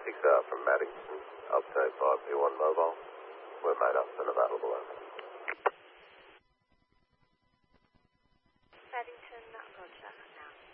6 out from Maddington, update by P1 Mobile. We're made up and available over. Maddington, roger, now.